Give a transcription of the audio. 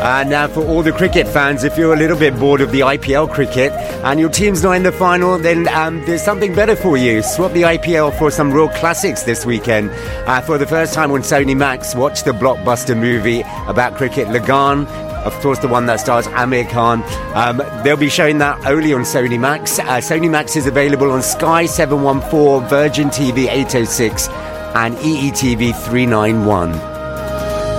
And now for all the cricket fans, if you're a little bit bored of the IPL cricket and your team's not in the final, then there's something better for you. Swap the IPL for some real classics this weekend. For the first time on Sony Max, watch the blockbuster movie about cricket, Lagan. Of course, the one that stars Amir Khan. They'll be showing that only on Sony Max. Sony Max is available on Sky 714, Virgin TV 806 and EETV 391.